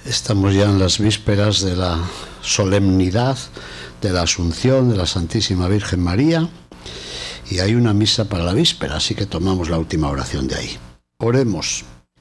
Estamos ya en las vísperas de la solemnidad de la Asunción de la Santísima Virgen María y hay una misa para la víspera, así que tomamos la última oración de ahí. Oremos.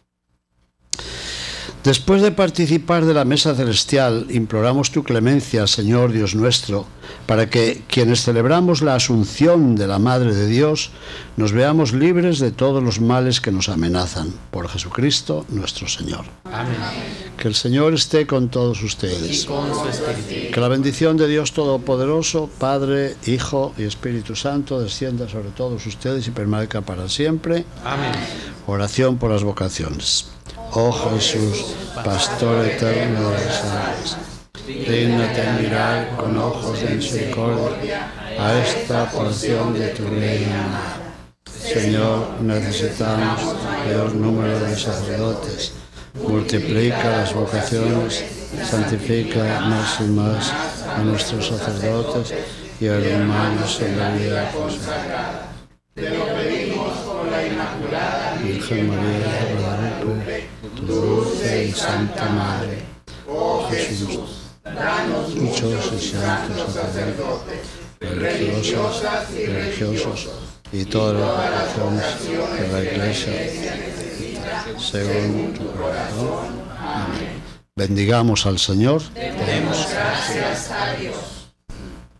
Después de participar de la mesa celestial, imploramos tu clemencia, Señor Dios nuestro, para que quienes celebramos la Asunción de la Madre de Dios nos veamos libres de todos los males que nos amenazan. Por Jesucristo nuestro Señor. Amén. Que el Señor esté con todos ustedes. Y con su espíritu. Que la bendición de Dios Todopoderoso, Padre, Hijo y Espíritu Santo descienda sobre todos ustedes y permanezca para siempre. Amén. Oración por las vocaciones. Oh Jesús, Pastor eterno de las almas, dígnate mirar con ojos de misericordia a esta porción de tu reino. Señor, necesitamos mayor número de sacerdotes. Multiplica las vocaciones, santifica más y más a nuestros sacerdotes y hermanos en la vida consagrada. Te lo pedimos por la Inmaculada Virgen María de Guadalupe, tu dulce y santa Madre. Oh Jesús, danos muchos y santos sacerdotes, religiosas y religiosos, y todas las vocaciones de la Iglesia necesita, según tu corazón. Amén. Bendigamos al Señor. Demos gracias a Dios.